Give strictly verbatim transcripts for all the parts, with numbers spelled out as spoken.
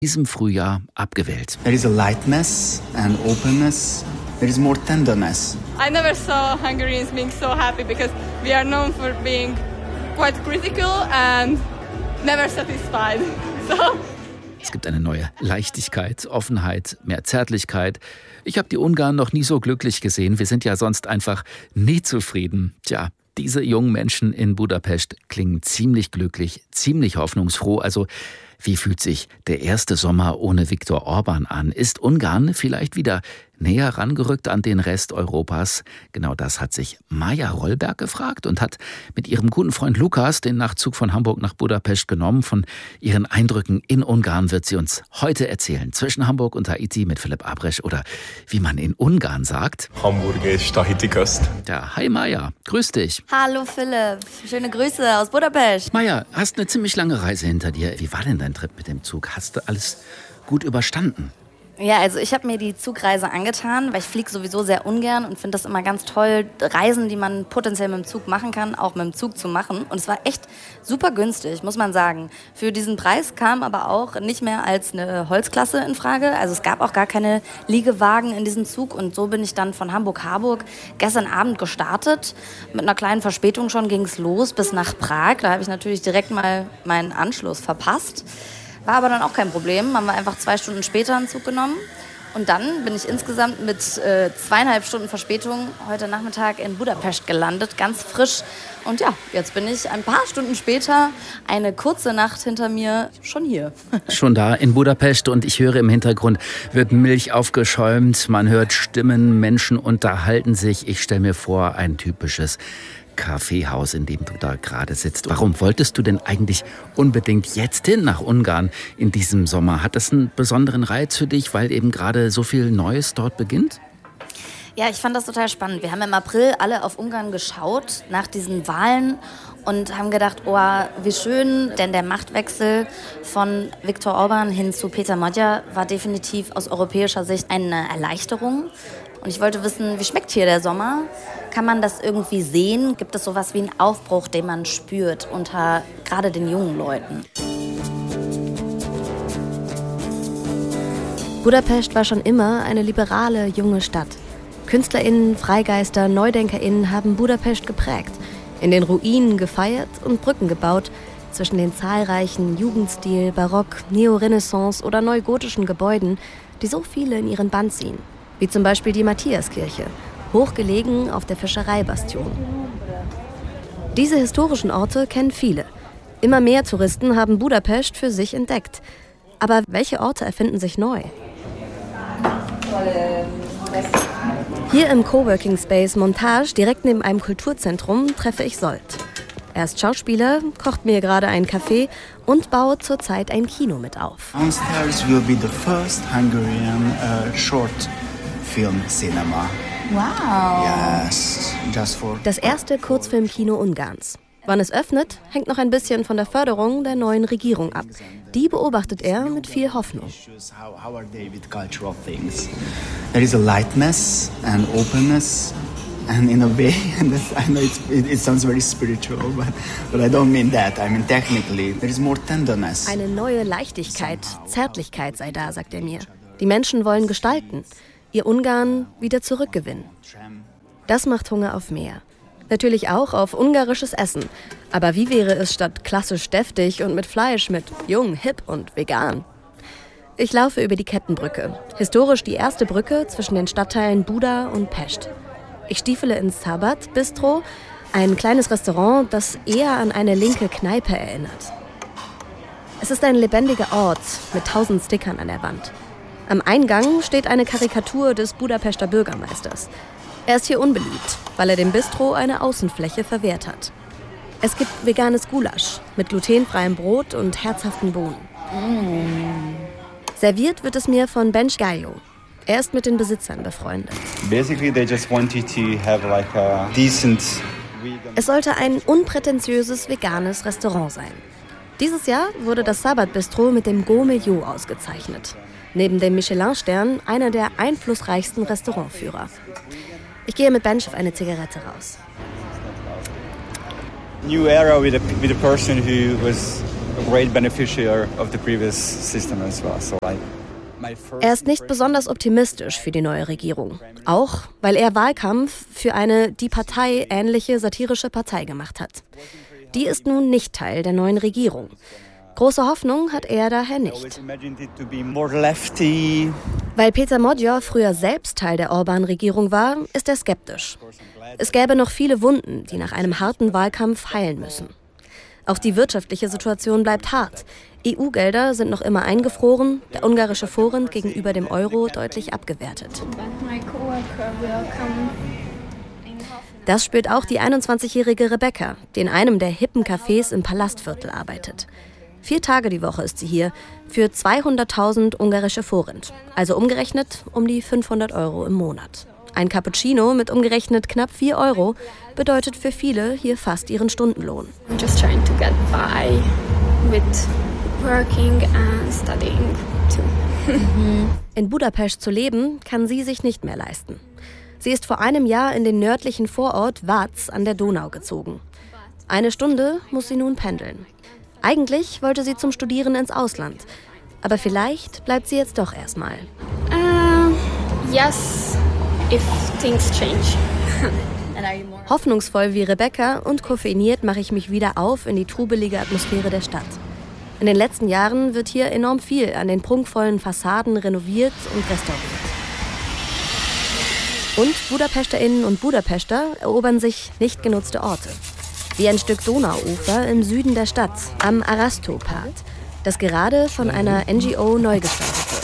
diesem Frühjahr abgewählt. There is a lightness and openness. There is more tenderness. I never saw Hungarians being so happy because we are known for being quite critical and never satisfied. So Es gibt eine neue Leichtigkeit, Offenheit, mehr Zärtlichkeit. Ich habe die Ungarn noch nie so glücklich gesehen. Wir sind ja sonst einfach nie zufrieden. Tja, diese jungen Menschen in Budapest klingen ziemlich glücklich, ziemlich hoffnungsfroh. Also wie fühlt sich der erste Sommer ohne Viktor Orbán an? Ist Ungarn vielleicht wieder näher rangerückt an den Rest Europas? Genau das hat sich Maja Rollberg gefragt und hat mit ihrem guten Freund Lukas den Nachtzug von Hamburg nach Budapest genommen. Von ihren Eindrücken in Ungarn wird sie uns heute erzählen. Zwischen Hamburg und Tahiti mit Philipp Abresch oder wie man in Ungarn sagt. Hamburg ist Tahiti Köst. Ja, hi Maja, grüß dich. Hallo Philipp, schöne Grüße aus Budapest. Maja, hast eine ziemlich lange Reise hinter dir. Wie war denn dein Trip mit dem Zug? Hast du alles gut überstanden? Ja, also ich habe mir die Zugreise angetan, weil ich fliege sowieso sehr ungern und finde das immer ganz toll, Reisen, die man potenziell mit dem Zug machen kann, auch mit dem Zug zu machen. Und es war echt super günstig, muss man sagen. Für diesen Preis kam aber auch nicht mehr als eine Holzklasse in Frage. Also es gab auch gar keine Liegewagen in diesem Zug. Und so bin ich dann von Hamburg-Harburg gestern Abend gestartet. Mit einer kleinen Verspätung schon ging es los bis nach Prag. Da habe ich natürlich direkt mal meinen Anschluss verpasst. War aber dann auch kein Problem, haben wir einfach zwei Stunden später einen Zug genommen. Und dann bin ich insgesamt mit äh, zweieinhalb Stunden Verspätung heute Nachmittag in Budapest gelandet, ganz frisch. Und ja, jetzt bin ich ein paar Stunden später, eine kurze Nacht hinter mir, schon hier. Schon da in Budapest und ich höre im Hintergrund, wird Milch aufgeschäumt, man hört Stimmen, Menschen unterhalten sich. Ich stelle mir vor, ein typisches Kaffeehaus, in dem du da gerade sitzt. Warum wolltest du denn eigentlich unbedingt jetzt hin nach Ungarn in diesem Sommer? Hat das einen besonderen Reiz für dich, weil eben gerade so viel Neues dort beginnt? Ja, ich fand das total spannend. Wir haben im April alle auf Ungarn geschaut nach diesen Wahlen und haben gedacht, oh, wie schön, denn der Machtwechsel von Viktor Orbán hin zu Peter Magyar war definitiv aus europäischer Sicht eine Erleichterung. Und ich wollte wissen, wie schmeckt hier der Sommer? Kann man das irgendwie sehen? Gibt es sowas wie einen Aufbruch, den man spürt unter gerade den jungen Leuten? Budapest war schon immer eine liberale, junge Stadt. KünstlerInnen, Freigeister, NeudenkerInnen haben Budapest geprägt, in den Ruinen gefeiert und Brücken gebaut zwischen den zahlreichen Jugendstil-, Barock-, Neorenaissance- oder neugotischen Gebäuden, die so viele in ihren Bann ziehen. Wie zum Beispiel die Matthiaskirche, hochgelegen auf der Fischereibastion. Diese historischen Orte kennen viele. Immer mehr Touristen haben Budapest für sich entdeckt. Aber welche Orte erfinden sich neu? Hier im Coworking Space Montage, direkt neben einem Kulturzentrum, treffe ich Solt. Er ist Schauspieler, kocht mir gerade einen Kaffee und baut zurzeit ein Kino mit auf. Downstairs will be the first Hungarian uh, short film cinema. Wow. Yes, just for Das erste Kurzfilmkino Ungarns. Wann es öffnet, hängt noch ein bisschen von der Förderung der neuen Regierung ab. Die beobachtet er mit viel Hoffnung. How, how are they with cultural things? There is a lightness and openness, and in a way, and that's, I know it's, it, it sounds very spiritual, but, but I don't mean that. I mean technically, there is more tenderness. Eine neue Leichtigkeit, Zärtlichkeit sei da, sagt er mir. Die Menschen wollen gestalten, ihr Ungarn wieder zurückgewinnen. Das macht Hunger auf mehr. Natürlich auch auf ungarisches Essen. Aber wie wäre es statt klassisch deftig und mit Fleisch mit jung, hip und vegan? Ich laufe über die Kettenbrücke. Historisch die erste Brücke zwischen den Stadtteilen Buda und Pest. Ich stiefele ins Szabad Bistro, ein kleines Restaurant, das eher an eine linke Kneipe erinnert. Es ist ein lebendiger Ort mit tausend Stickern an der Wand. Am Eingang steht eine Karikatur des Budapester Bürgermeisters. Er ist hier unbeliebt, weil er dem Bistro eine Außenfläche verwehrt hat. Es gibt veganes Gulasch mit glutenfreiem Brot und herzhaften Bohnen. Mm. Serviert wird es mir von Ben Gayo. Er ist mit den Besitzern befreundet. Basically, they just wanted to have like a decent vegan. Es sollte ein unprätentiöses veganes Restaurant sein. Dieses Jahr wurde das Szabad Bistro mit dem Go-Milieu ausgezeichnet. Neben dem Michelin-Stern einer der einflussreichsten Restaurantführer. Ich gehe mit Bench auf eine Zigarette raus. New era with a, with a person who was a great beneficiary of the previous system as well. So like Er ist nicht besonders optimistisch für die neue Regierung. Auch, weil er Wahlkampf für eine die Partei ähnliche satirische Partei gemacht hat. Die ist nun nicht Teil der neuen Regierung. Große Hoffnung hat er daher nicht. Weil Peter Modjor früher selbst Teil der Orban-Regierung war, ist er skeptisch. Es gäbe noch viele Wunden, die nach einem harten Wahlkampf heilen müssen. Auch die wirtschaftliche Situation bleibt hart. E U-Gelder sind noch immer eingefroren, der ungarische Forint gegenüber dem Euro deutlich abgewertet. Das spürt auch die einundzwanzigjährige Rebecca, die in einem der hippen Cafés im Palastviertel arbeitet. Vier Tage die Woche ist sie hier für zweihunderttausend ungarische Forint, also umgerechnet um die fünfhundert Euro im Monat. Ein Cappuccino mit umgerechnet knapp vier Euro bedeutet für viele hier fast ihren Stundenlohn. I'm just trying to get by with working and studying too. In Budapest zu leben, kann sie sich nicht mehr leisten. Sie ist vor einem Jahr in den nördlichen Vorort Vác an der Donau gezogen. Eine Stunde muss sie nun pendeln. Eigentlich wollte sie zum Studieren ins Ausland. Aber vielleicht bleibt sie jetzt doch erstmal. Uh, yes, if things change. Hoffnungsvoll wie Rebecca und koffeiniert mache ich mich wieder auf in die trubelige Atmosphäre der Stadt. In den letzten Jahren wird hier enorm viel an den prunkvollen Fassaden renoviert und restauriert. Und BudapestlerInnen und Budapester erobern sich nicht genutzte Orte. Wie ein Stück Donauufer im Süden der Stadt, am Arasto-Part, das gerade von einer N G O neu gestaltet wird.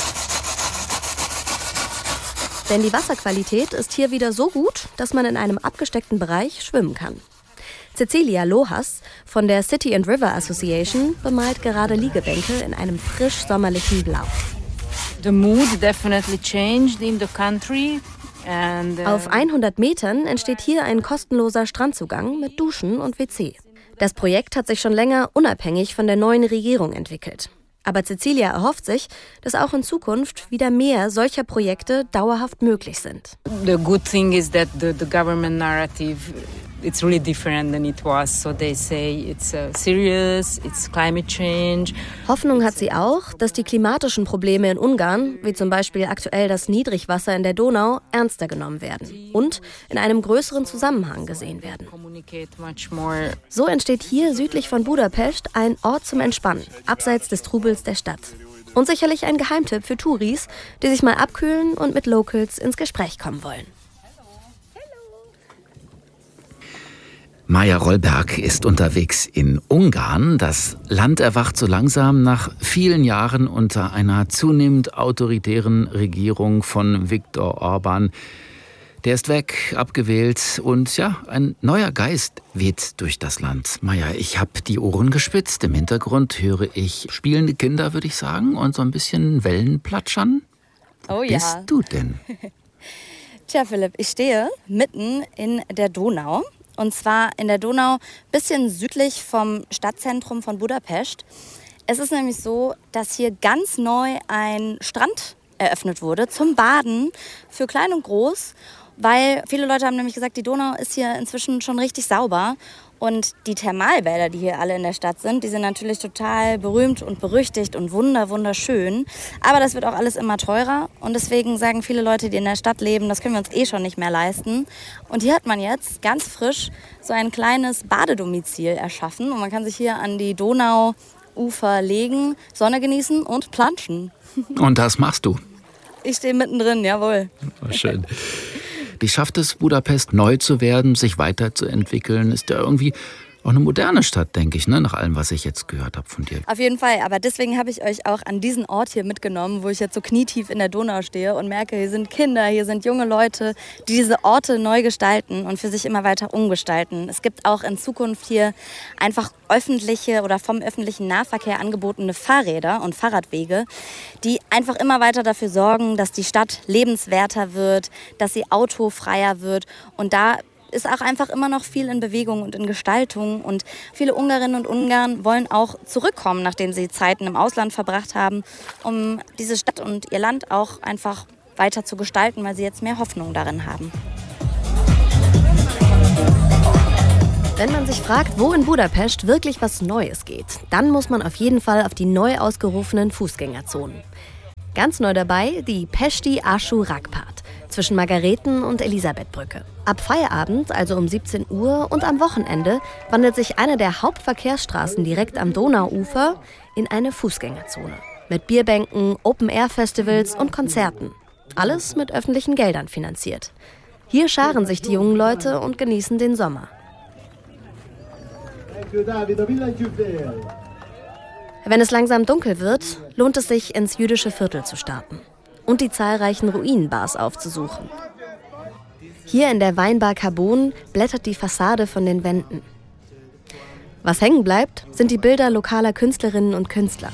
Denn die Wasserqualität ist hier wieder so gut, dass man in einem abgesteckten Bereich schwimmen kann. Cecilia Lohas von der City and River Association bemalt gerade Liegebänke in einem frisch sommerlichen Blau. The mood definitely changed in the country. And, uh Auf hundert Metern entsteht hier ein kostenloser Strandzugang mit Duschen und W C. Das Projekt hat sich schon länger unabhängig von der neuen Regierung entwickelt. Aber Cecilia erhofft sich, dass auch in Zukunft wieder mehr solcher Projekte dauerhaft möglich sind. The good thing is that the, the government narrative, it's really different than it was. So they say it's uh, serious, it's climate change. Hoffnung hat sie auch, dass die klimatischen Probleme in Ungarn, wie zum Beispiel aktuell das Niedrigwasser in der Donau, ernster genommen werden und in einem größeren Zusammenhang gesehen werden. So entsteht hier südlich von Budapest ein Ort zum Entspannen, abseits des Trubels der Stadt. Und sicherlich ein Geheimtipp für Touris, die sich mal abkühlen und mit Locals ins Gespräch kommen wollen. Maja Rollberg ist unterwegs in Ungarn. Das Land erwacht so langsam nach vielen Jahren unter einer zunehmend autoritären Regierung von Viktor Orban. Der ist weg, abgewählt und ja, ein neuer Geist weht durch das Land. Maja, ich habe die Ohren gespitzt. Im Hintergrund höre ich spielende Kinder, würde ich sagen, und so ein bisschen Wellen platschern. Oh ja. Wo bist du denn? Tja, Philipp, ich stehe mitten in der Donau. Und zwar in der Donau, bisschen südlich vom Stadtzentrum von Budapest. Es ist nämlich so, dass hier ganz neu ein Strand eröffnet wurde zum Baden für klein und groß. Weil viele Leute haben nämlich gesagt, die Donau ist hier inzwischen schon richtig sauber. Und die Thermalbäder, die hier alle in der Stadt sind, die sind natürlich total berühmt und berüchtigt und wunder, wunderschön. Aber das wird auch alles immer teurer. Und deswegen sagen viele Leute, die in der Stadt leben, das können wir uns eh schon nicht mehr leisten. Und hier hat man jetzt ganz frisch so ein kleines Badedomizil erschaffen. Und man kann sich hier an die Donauufer legen, Sonne genießen und planschen. Und das machst du? Ich stehe mittendrin, jawohl. Oh, schön. Wie schafft es Budapest, neu zu werden, sich weiterzuentwickeln? Ist ja irgendwie auch eine moderne Stadt, denke ich, ne? Nach allem, was ich jetzt gehört habe von dir. Auf jeden Fall, aber deswegen habe ich euch auch an diesen Ort hier mitgenommen, wo ich jetzt so knietief in der Donau stehe und merke, hier sind Kinder, hier sind junge Leute, die diese Orte neu gestalten und für sich immer weiter umgestalten. Es gibt auch in Zukunft hier einfach öffentliche oder vom öffentlichen Nahverkehr angebotene Fahrräder und Fahrradwege, die einfach immer weiter dafür sorgen, dass die Stadt lebenswerter wird, dass sie autofreier wird. Und da ist auch einfach immer noch viel in Bewegung und in Gestaltung. Und viele Ungarinnen und Ungarn wollen auch zurückkommen, nachdem sie Zeiten im Ausland verbracht haben, um diese Stadt und ihr Land auch einfach weiter zu gestalten, weil sie jetzt mehr Hoffnung darin haben. Wenn man sich fragt, wo in Budapest wirklich was Neues geht, dann muss man auf jeden Fall auf die neu ausgerufenen Fußgängerzonen. Ganz neu dabei die Pesti-Ásu-rakpart zwischen Margareten- und Elisabethbrücke. Ab Feierabend, also um siebzehn Uhr und am Wochenende, wandelt sich eine der Hauptverkehrsstraßen direkt am Donauufer in eine Fußgängerzone. Mit Bierbänken, Open-Air-Festivals und Konzerten. Alles mit öffentlichen Geldern finanziert. Hier scharen sich die jungen Leute und genießen den Sommer. Wenn es langsam dunkel wird, lohnt es sich, ins jüdische Viertel zu starten und die zahlreichen Ruinenbars aufzusuchen. Hier in der Weinbar Carbon blättert die Fassade von den Wänden. Was hängen bleibt, sind die Bilder lokaler Künstlerinnen und Künstler.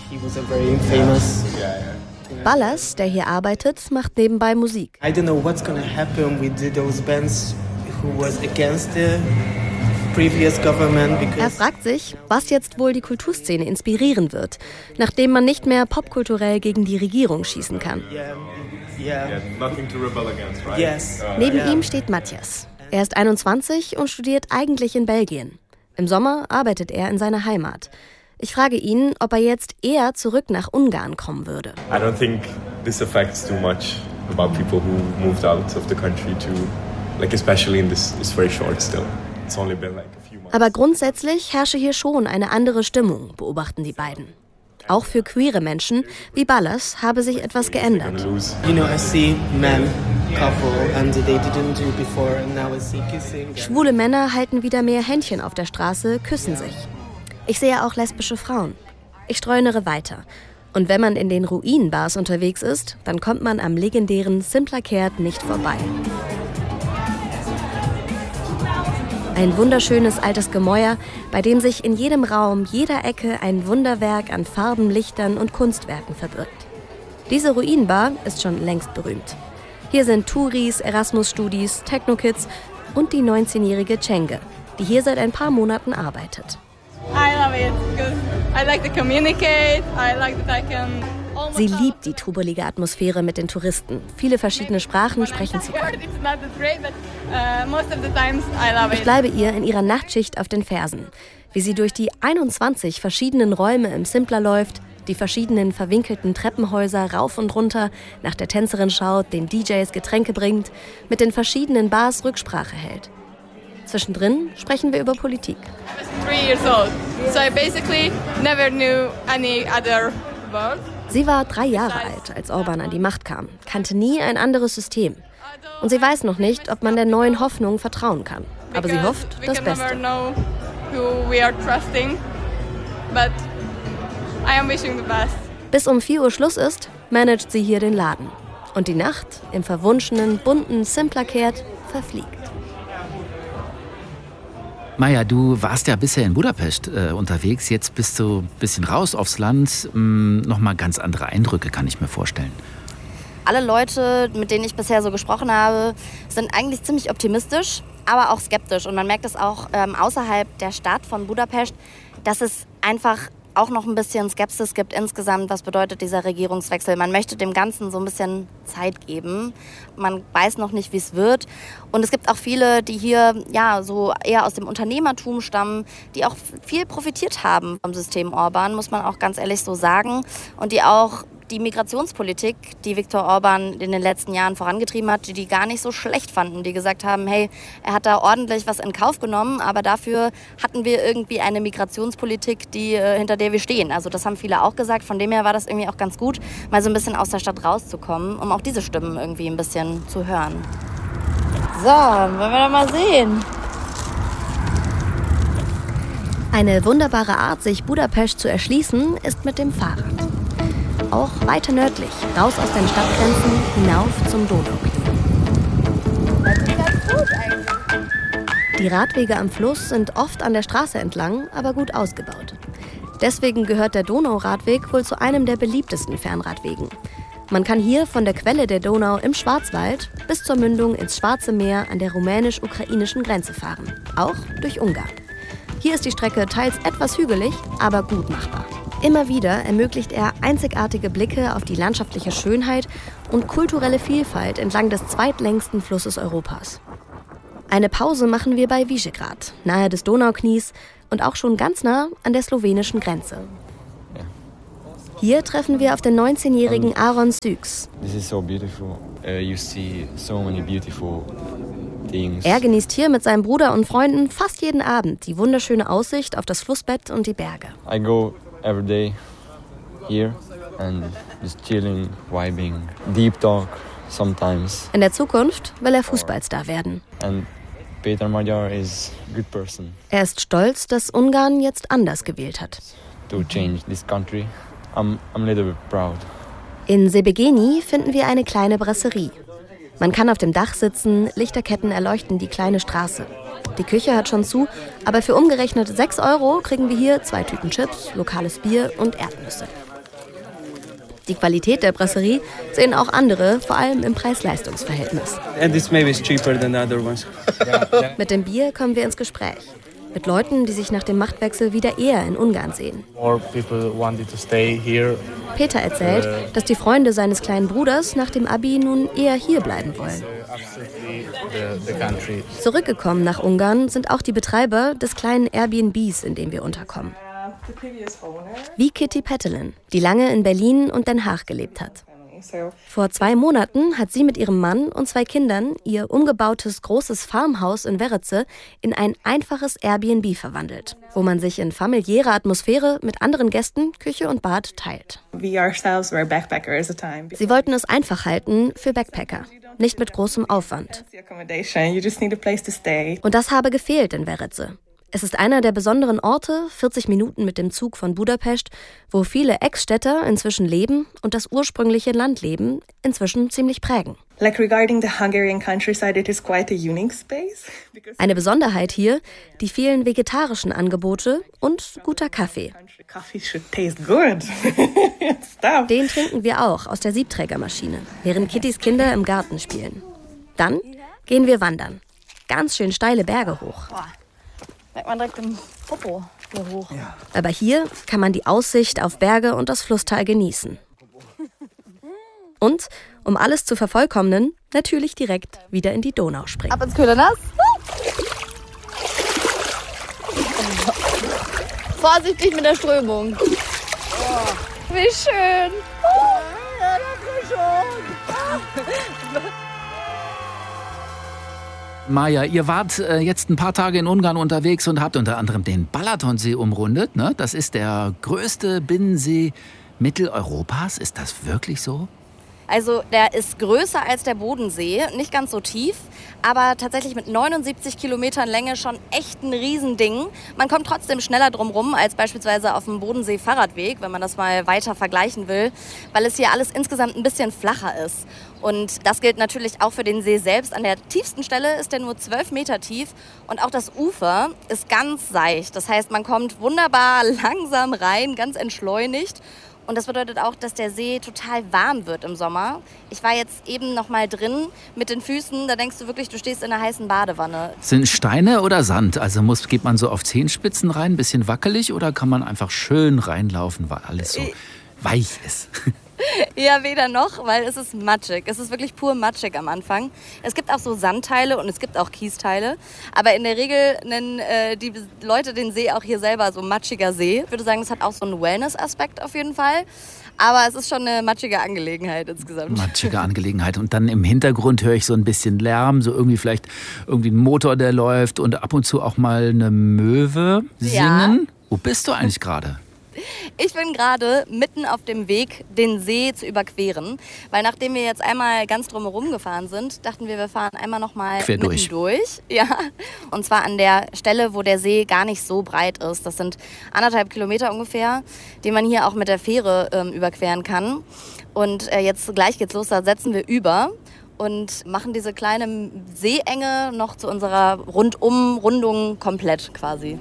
Ballas, der hier arbeitet, macht nebenbei Musik. I don't know what's gonna happen with those bands who was against the previous government. Er fragt sich, was jetzt wohl die Kulturszene inspirieren wird, nachdem man nicht mehr popkulturell gegen die Regierung schießen kann. Yeah. Yeah, nothing to rebel against, right? Yes. Uh, Neben yeah. ihm steht Matthias. Er ist einundzwanzig und studiert eigentlich in Belgien. Im Sommer arbeitet er in seiner Heimat. Ich frage ihn, ob er jetzt eher zurück nach Ungarn kommen würde. I don't think this affects too much about people who moved out of the country to, like especially in this, it's very short still. It's only been like a few months. Aber grundsätzlich herrsche hier schon eine andere Stimmung, beobachten die beiden. Auch für queere Menschen wie Ballas habe sich etwas geändert. You know, I see men couple and they didn't do before and now I see kissing. Schwule Männer halten wieder mehr Händchen auf der Straße, küssen sich. Ich sehe auch lesbische Frauen. Ich streunere weiter. Und wenn man in den Ruinenbars unterwegs ist, dann kommt man am legendären Simplakert nicht vorbei. Ein wunderschönes altes Gemäuer, bei dem sich in jedem Raum, jeder Ecke ein Wunderwerk an Farben, Lichtern und Kunstwerken verbirgt. Diese Ruinenbar ist schon längst berühmt. Hier sind Touris, Erasmus-Studis, Techno-Kids und die neunzehnjährige Cenge, die hier seit ein paar Monaten arbeitet. I love it because I like to communicate. I like that I can. Sie liebt die trubelige Atmosphäre mit den Touristen. Viele verschiedene Sprachen sprechen zu können. Ich bleibe ihr in ihrer Nachtschicht auf den Fersen, wie sie durch die einundzwanzig verschiedenen Räume im Simpler läuft, die verschiedenen verwinkelten Treppenhäuser rauf und runter, nach der Tänzerin schaut, den D Js Getränke bringt, mit den verschiedenen Bars Rücksprache hält. Zwischendrin sprechen wir über Politik. Sie war drei Jahre alt, als Orban an die Macht kam, kannte nie ein anderes System. Und sie weiß noch nicht, ob man der neuen Hoffnung vertrauen kann. Aber sie hofft das Beste. Bis um vier Uhr Schluss ist, managt sie hier den Laden. Und die Nacht im verwunschenen, bunten Simplakert verfliegt. Maja, du warst ja bisher in Budapest äh, unterwegs, jetzt bist du ein bisschen raus aufs Land. Hm, nochmal ganz andere Eindrücke, kann ich mir vorstellen. Alle Leute, mit denen ich bisher so gesprochen habe, sind eigentlich ziemlich optimistisch, aber auch skeptisch. Und man merkt es auch ähm, außerhalb der Stadt von Budapest, dass es einfach auch noch ein bisschen Skepsis gibt insgesamt, was bedeutet dieser Regierungswechsel. Man möchte dem Ganzen so ein bisschen Zeit geben. Man weiß noch nicht, wie es wird. Und es gibt auch viele, die hier ja so eher aus dem Unternehmertum stammen, die auch viel profitiert haben vom System Orban, muss man auch ganz ehrlich so sagen. Und die auch die Migrationspolitik, die Viktor Orban in den letzten Jahren vorangetrieben hat, die die gar nicht so schlecht fanden, die gesagt haben, hey, er hat da ordentlich was in Kauf genommen, aber dafür hatten wir irgendwie eine Migrationspolitik, die, hinter der wir stehen. Also das haben viele auch gesagt, von dem her war das irgendwie auch ganz gut, mal so ein bisschen aus der Stadt rauszukommen, um auch diese Stimmen irgendwie ein bisschen zu hören. So, wollen wir doch mal sehen. Eine wunderbare Art, sich Budapest zu erschließen, ist mit dem Fahrrad. Auch weiter nördlich, raus aus den Stadtgrenzen, hinauf zum Donauknie. Die Radwege am Fluss sind oft an der Straße entlang, aber gut ausgebaut. Deswegen gehört der Donauradweg wohl zu einem der beliebtesten Fernradwegen. Man kann hier von der Quelle der Donau im Schwarzwald bis zur Mündung ins Schwarze Meer an der rumänisch-ukrainischen Grenze fahren, auch durch Ungarn. Hier ist die Strecke teils etwas hügelig, aber gut machbar. Immer wieder ermöglicht er einzigartige Blicke auf die landschaftliche Schönheit und kulturelle Vielfalt entlang des zweitlängsten Flusses Europas. Eine Pause machen wir bei Visegrad, nahe des Donauknies und auch schon ganz nah an der slowenischen Grenze. Hier treffen wir auf den neunzehnjährigen Aaron Süks. This is so beautiful. Uh, you see so many beautiful things. Er genießt hier mit seinem Bruder und Freunden fast jeden Abend die wunderschöne Aussicht auf das Flussbett und die Berge. I go every day here and just chilling, vibing, deep talk sometimes. In der Zukunft will er Fußballstar werden. And Peter Magyar is a good person. Er ist stolz, dass Ungarn jetzt anders gewählt hat. To change this country. I'm, I'm a little bit proud. In Szebegyeni finden wir eine kleine Brasserie. Man kann auf dem Dach sitzen, Lichterketten erleuchten die kleine Straße. Die Küche hat schon zu, aber für umgerechnet sechs Euro kriegen wir hier zwei Tüten Chips, lokales Bier und Erdnüsse. Die Qualität der Brasserie sehen auch andere, vor allem im Preis-Leistungs-Verhältnis. And this maybe is cheaper than the other ones. Mit dem Bier kommen wir ins Gespräch. Mit Leuten, die sich nach dem Machtwechsel wieder eher in Ungarn sehen. More people wanted to stay here. Peter erzählt, dass die Freunde seines kleinen Bruders nach dem Abi nun eher hier bleiben wollen. Zurückgekommen nach Ungarn sind auch die Betreiber des kleinen Airbnbs, in dem wir unterkommen. Wie Kitty Petelin, die lange in Berlin und Den Haag gelebt hat. Vor zwei Monaten hat sie mit ihrem Mann und zwei Kindern ihr umgebautes großes Farmhaus in Werece in ein einfaches Airbnb verwandelt, wo man sich in familiärer Atmosphäre mit anderen Gästen Küche und Bad teilt. Sie wollten es einfach halten für Backpacker, nicht mit großem Aufwand. Und das habe gefehlt in Werece. Es ist einer der besonderen Orte, vierzig Minuten mit dem Zug von Budapest, wo viele Ex-Städter inzwischen leben und das ursprüngliche Landleben inzwischen ziemlich prägen. Eine Besonderheit hier, die vielen vegetarischen Angebote und guter Kaffee. Den trinken wir auch aus der Siebträgermaschine, während Kittys Kinder im Garten spielen. Dann gehen wir wandern. Ganz schön steile Berge hoch. Merkt man direkt im Popo hier hoch. Ja. Aber hier kann man die Aussicht auf Berge und das Flusstal genießen. Und, um alles zu vervollkommnen, natürlich direkt wieder in die Donau springen. Ab ins kühle Nass. Vorsichtig mit der Strömung. Oh. Wie schön. Oh. Maja, ihr wart äh, jetzt ein paar Tage in Ungarn unterwegs und habt unter anderem den Balatonsee umrundet, ne? Das ist der größte Binnensee Mitteleuropas. Ist das wirklich so? Also der ist größer als der Bodensee, nicht ganz so tief, aber tatsächlich mit neunundsiebzig Kilometern Länge schon echt ein Riesending. Man kommt trotzdem schneller drum rum als beispielsweise auf dem Bodensee-Fahrradweg, wenn man das mal weiter vergleichen will, weil es hier alles insgesamt ein bisschen flacher ist. Und das gilt natürlich auch für den See selbst. An der tiefsten Stelle ist der nur zwölf Meter tief und auch das Ufer ist ganz seicht. Das heißt, man kommt wunderbar langsam rein, ganz entschleunigt. Und das bedeutet auch, dass der See total warm wird im Sommer. Ich war jetzt eben noch mal drin mit den Füßen, da denkst du wirklich, du stehst in einer heißen Badewanne. Sind Steine oder Sand? Also muss, geht man so auf Zehenspitzen rein, ein bisschen wackelig, oder kann man einfach schön reinlaufen, weil alles so weich ist? Ja, weder noch, weil es ist matschig. Es ist wirklich pur matschig am Anfang. Es gibt auch so Sandteile und es gibt auch Kiesteile. Aber in der Regel nennen äh, die Leute den See auch hier selber so matschiger See. Ich würde sagen, es hat auch so einen Wellness-Aspekt auf jeden Fall. Aber es ist schon eine matschige Angelegenheit insgesamt. Matschige Angelegenheit. Und dann im Hintergrund höre ich so ein bisschen Lärm, so irgendwie vielleicht irgendwie ein Motor, der läuft und ab und zu auch mal eine Möwe singen. Ja. Wo bist du eigentlich gerade? Ich bin gerade mitten auf dem Weg, den See zu überqueren, weil nachdem wir jetzt einmal ganz drumherum gefahren sind, dachten wir, wir fahren einmal noch mal quer mitten durch. durch. Ja. Und zwar an der Stelle, wo der See gar nicht so breit ist. Das sind anderthalb Kilometer ungefähr, die man hier auch mit der Fähre ähm, überqueren kann. Und äh, jetzt gleich geht's los, da setzen wir über und machen diese kleine Seeenge noch zu unserer Rundumrundung komplett quasi.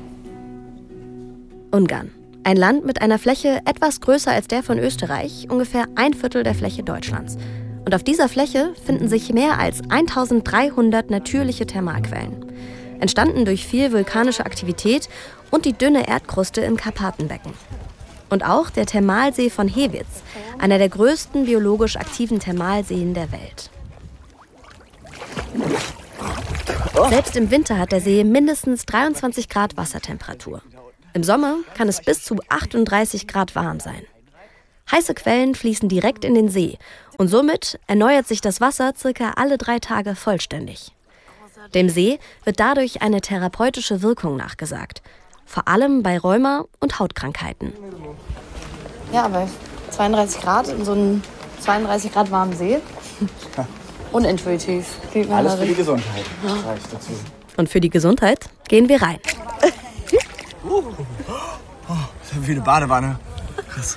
Ungarn. Ein Land mit einer Fläche etwas größer als der von Österreich, ungefähr ein Viertel der Fläche Deutschlands. Und auf dieser Fläche finden sich mehr als eintausenddreihundert natürliche Thermalquellen. Entstanden durch viel vulkanische Aktivität und die dünne Erdkruste im Karpatenbecken. Und auch der Thermalsee von Hewitz, einer der größten biologisch aktiven Thermalseen der Welt. Selbst im Winter hat der See mindestens dreiundzwanzig Grad Wassertemperatur. Im Sommer kann es bis zu achtunddreißig Grad warm sein. Heiße Quellen fließen direkt in den See und somit erneuert sich das Wasser circa alle drei Tage vollständig. Dem See wird dadurch eine therapeutische Wirkung nachgesagt, vor allem bei Rheuma und Hautkrankheiten. Ja, aber zweiunddreißig Grad in so einem zweiunddreißig Grad warmen See. Unintuitiv. Alles für die Gesundheit, sag ich dazu. Und für die Gesundheit gehen wir rein. Uh, oh, das ist wie eine Badewanne. Krass.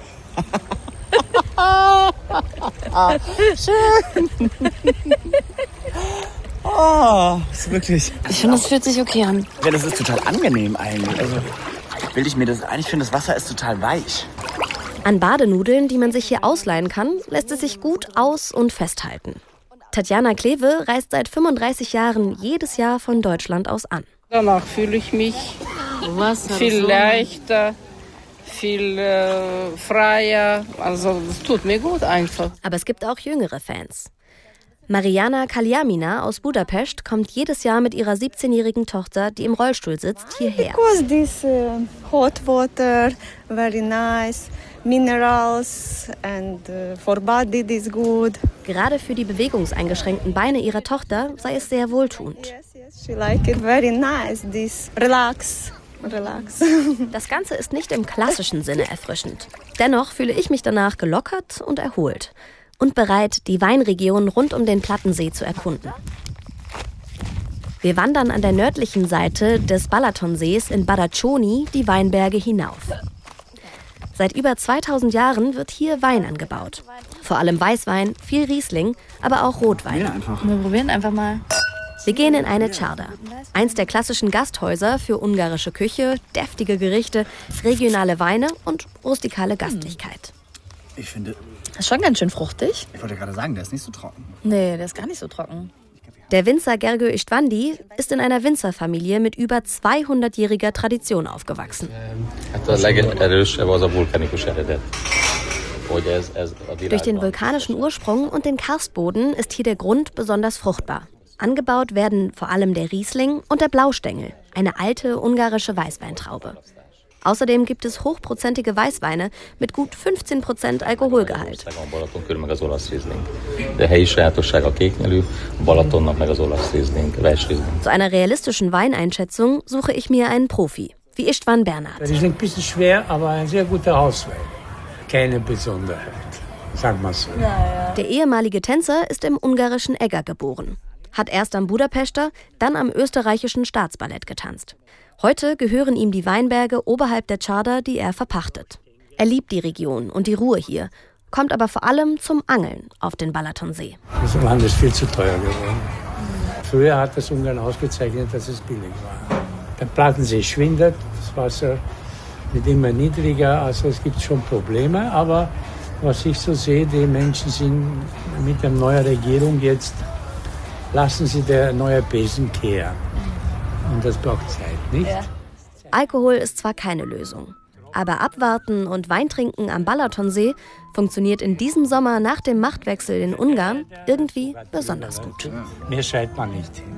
Schön. Oh, das ist wirklich... Ich finde, das fühlt sich okay an. Ja, das ist total angenehm eigentlich. Also, bilde ich mir das ein. Ich finde, das Wasser ist total weich. An Badenudeln, die man sich hier ausleihen kann, lässt es sich gut aus- und festhalten. Tatjana Kleve reist seit fünfunddreißig Jahren jedes Jahr von Deutschland aus an. Danach fühle ich mich viel leichter, viel äh, freier. Also es tut mir gut einfach. Aber es gibt auch jüngere Fans. Mariana Kalyamina aus Budapest kommt jedes Jahr mit ihrer siebzehnjährigen Tochter, die im Rollstuhl sitzt, hierher. Because this uh, hot water, very nice, minerals and uh, for body it is good. Gerade für die bewegungseingeschränkten Beine ihrer Tochter sei es sehr wohltuend. Yes, yes, she like it very nice. This relax. Relax. Das Ganze ist nicht im klassischen Sinne erfrischend. Dennoch fühle ich mich danach gelockert und erholt und bereit, die Weinregion rund um den Plattensee zu erkunden. Wir wandern an der nördlichen Seite des Balatonsees in Badacsony die Weinberge hinauf. Seit über zweitausend Jahren wird hier Wein angebaut. Vor allem Weißwein, viel Riesling, aber auch Rotwein. Ja, einfach. Wir probieren einfach mal. Wir gehen in eine Czarda, eins der klassischen Gasthäuser für ungarische Küche, deftige Gerichte, regionale Weine und rustikale Gastlichkeit. Ich finde... Das ist schon ganz schön fruchtig. Ich wollte gerade sagen, der ist nicht so trocken. Nee, der ist gar nicht so trocken. Der Winzer Gergő Istvandi ist in einer Winzerfamilie mit über zweihundertjähriger Tradition aufgewachsen. Durch den vulkanischen Ursprung und den Karstboden ist hier der Grund besonders fruchtbar. Angebaut werden vor allem der Riesling und der Blaustängel, eine alte ungarische Weißweintraube. Außerdem gibt es hochprozentige Weißweine mit gut fünfzehn Prozent Alkoholgehalt. Zu einer realistischen Weineinschätzung suche ich mir einen Profi, wie Istvan Bernard. Das ist ein bisschen schwer, aber ein sehr guter Hauswein. Keine Besonderheit, sagen wir so. Der ehemalige Tänzer ist im ungarischen Eger geboren. Hat erst am Budapester, dann am österreichischen Staatsballett getanzt. Heute gehören ihm die Weinberge oberhalb der Czarda, die er verpachtet. Er liebt die Region und die Ruhe hier, kommt aber vor allem zum Angeln auf den Balatonsee. Das Land ist viel zu teuer geworden. Früher hat das Ungarn ausgezeichnet, dass es billig war. Der Plattensee schwindet, das Wasser wird immer niedriger, also es gibt schon Probleme. Aber was ich so sehe, die Menschen sind mit der neuen Regierung jetzt, lassen sie der neue Besen kehren. Und das braucht Zeit, nicht? Ja. Alkohol ist zwar keine Lösung, aber Abwarten und Weintrinken am Balatonsee funktioniert in diesem Sommer nach dem Machtwechsel in Ungarn irgendwie besonders gut. Mehr schreit man nicht hin.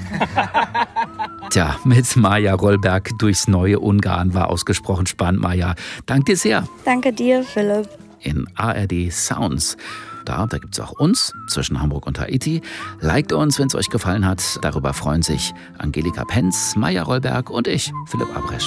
Tja, mit Maja Rollberg durchs neue Ungarn war ausgesprochen spannend, Maja. Dank dir sehr. Danke dir, Philipp. In A R D Sounds. Da, da gibt es auch uns, zwischen Hamburg und Haiti. Liked uns, wenn es euch gefallen hat. Darüber freuen sich Angelika Penz, Maja Rollberg und ich, Philipp Abresch.